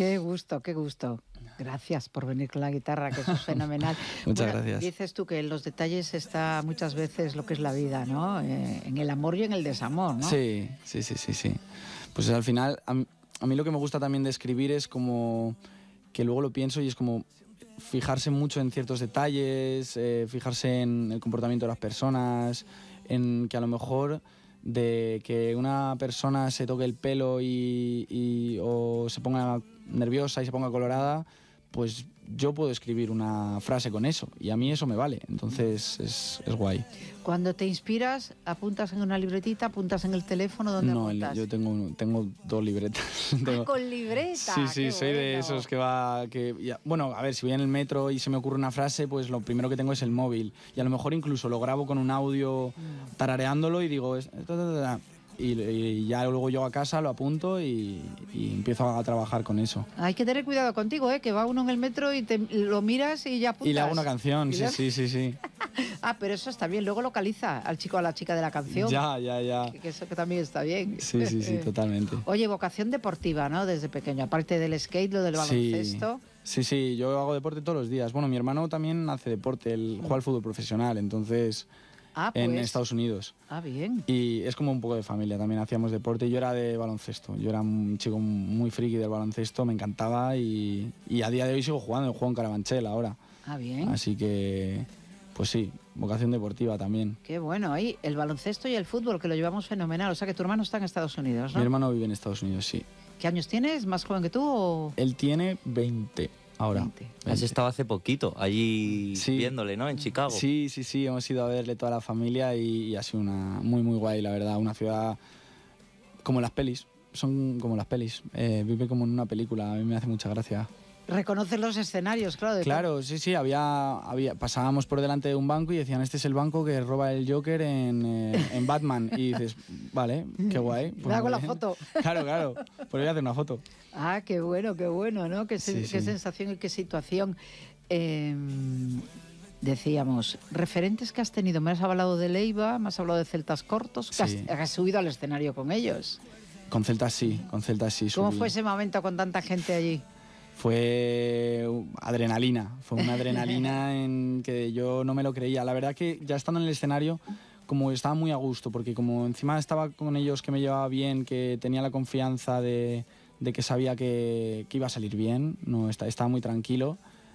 Qué gusto, qué gusto. Gracias por venir con la guitarra, que eso es fenomenal. Muchas gracias. Dices tú que en los detalles está muchas veces lo que es la vida, ¿no? En el amor y en el desamor, ¿no? Sí. Pues al final, a mí lo que me gusta también de escribir es como que luego lo pienso y es como fijarse mucho en ciertos detalles, fijarse en el comportamiento de las personas, en que a lo mejor de que una persona se toque el pelo o se ponga nerviosa y se ponga colorada, pues yo puedo escribir una frase con eso y a mí eso me vale, entonces es guay. Cuando te inspiras, ¿apuntas en una libretita, apuntas en el teléfono? ¿Dónde apuntas? Yo tengo 2 libretas. ¿Con libreta? Sí, soy de esos bueno, a ver, si voy en el metro y se me ocurre una frase, pues lo primero que tengo es el móvil y a lo mejor incluso lo grabo con un audio tarareándolo y digo y ya luego llego a casa, lo apunto y empiezo a trabajar con eso. Hay que tener cuidado contigo, que va uno en el metro y lo miras y ya apuntas. Y le hago una canción, sí. Ah, pero eso está bien, luego localiza al chico o a la chica de la canción. Ya. Que eso que también está bien. Sí, totalmente. Oye, vocación deportiva, ¿no? Desde pequeño, aparte del skate, lo del baloncesto. Sí, yo hago deporte todos los días. Bueno, mi hermano también hace deporte, él juega al fútbol profesional, entonces... en Estados Unidos. Bien. Y es como un poco de familia, también hacíamos deporte. Yo era de baloncesto, yo era un chico muy friki del baloncesto, me encantaba y a día de hoy sigo jugando, juego en Carabanchel ahora. Bien. Así que, pues sí, vocación deportiva también. Qué bueno, ahí el baloncesto y el fútbol, que lo llevamos fenomenal. O sea que tu hermano está en Estados Unidos, ¿no? Mi hermano vive en Estados Unidos, sí. ¿Qué años tienes? ¿Más joven que tú o...? Él tiene 20. Ahora. 20. Has estado hace poquito allí viéndole, ¿no? En Chicago. Sí, hemos ido a verle toda la familia y ha sido una muy guay, la verdad. Una ciudad como las pelis, son como las pelis. Vive como en una película, a mí me hace mucha gracia. Reconoces los escenarios, claro. Claro, sí, pasábamos por delante de un banco y decían, este es el banco que roba el Joker en Batman. Y dices, vale, qué guay. Pues me hago la foto. Claro, pues voy a hacer una foto. Qué bueno, ¿no? Qué sensación y qué situación. Decíamos, referentes que has tenido, me has hablado de Leiva, me has hablado de Celtas Cortos, que has subido al escenario con ellos. Con Celtas sí. ¿Cómo fue ese momento con tanta gente allí? Fue adrenalina, fue una adrenalina en que yo no me lo creía. La verdad que ya estando en el escenario, como estaba muy a gusto, porque como encima estaba con ellos que me llevaba bien, que tenía la confianza de que sabía que iba a salir bien, estaba muy tranquilo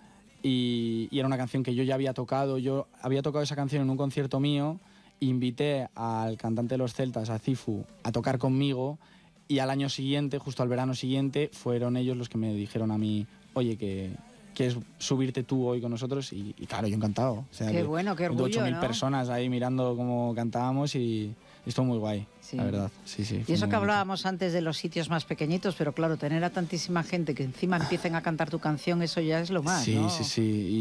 y era una canción que yo ya había tocado esa canción en un concierto mío, invité al cantante de los Celtas, a Cifu, a tocar conmigo. Y al año siguiente, justo al verano siguiente, fueron ellos los que me dijeron a mí, oye, que quieres subirte tú hoy con nosotros. Y claro, yo encantado. O sea, qué bueno, qué orgullo, 8.000 personas ahí mirando cómo cantábamos y estuvo muy guay, la verdad. Sí, y eso que hablábamos antes de los sitios más pequeñitos, pero claro, tener a tantísima gente que encima empiecen a cantar tu canción, eso ya es lo más, ¿no? Sí.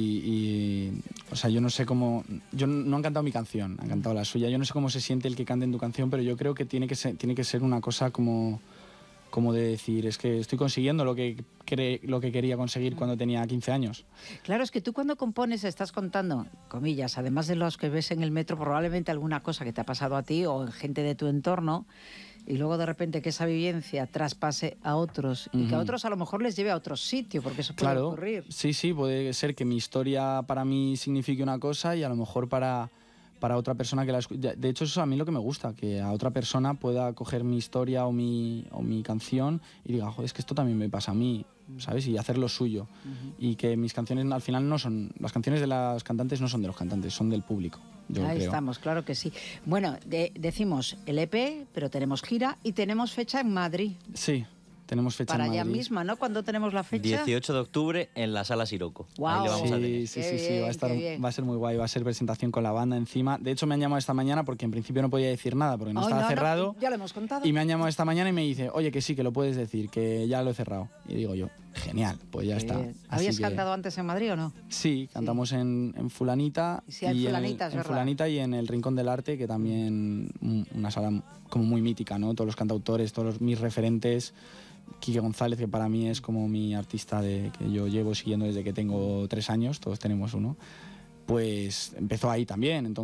Y o sea, yo no sé cómo... no han cantado mi canción, han cantado la suya. Yo no sé cómo se siente el que cante en tu canción, pero yo creo que tiene que ser una cosa como de decir, es que estoy consiguiendo lo que quería conseguir cuando tenía 15 años. Claro, es que tú cuando compones estás contando, comillas, además de los que ves en el metro, probablemente alguna cosa que te ha pasado a ti o en gente de tu entorno, y luego de repente que esa vivencia traspase a otros y que a otros a lo mejor les lleve a otro sitio, porque eso puede ocurrir. Sí, puede ser que mi historia para mí signifique una cosa y a lo mejor para otra persona que la escucha. De hecho, eso es a mí lo que me gusta, que a otra persona pueda coger mi historia o mi canción y diga, joder, es que esto también me pasa a mí, ¿sabes? Y hacer lo suyo. Y que mis canciones al final no son... Las canciones de las cantantes no son de los cantantes, son del público. Ahí estamos, claro que sí. Bueno, decimos el EP, pero tenemos gira y tenemos fecha en Madrid. Sí. Tenemos fecha para en Madrid. Allá misma, ¿no? ¿Cuándo tenemos la fecha? 18 de octubre en la Sala Siroco. Wow. Ahí le vamos a tener. Sí, va a ser muy guay, va a ser presentación con la banda encima. De hecho, me han llamado esta mañana porque en principio no podía decir nada, porque no estaba cerrado. Ya lo hemos contado. Y me han llamado esta mañana y me dice, oye, que sí, que lo puedes decir, que ya lo he cerrado. Y digo yo, genial, pues ya está. ¿Habías cantado antes en Madrid o no? Sí, cantamos en Fulanita. Sí, en Fulanita, en Fulanita y en el Rincón del Arte, que también una sala como muy mítica, ¿no? Todos los cantautores, todos mis referentes. Quique González, que para mí es como mi artista que yo llevo siguiendo desde que tengo 3 años, todos tenemos uno, pues empezó ahí también. Entonces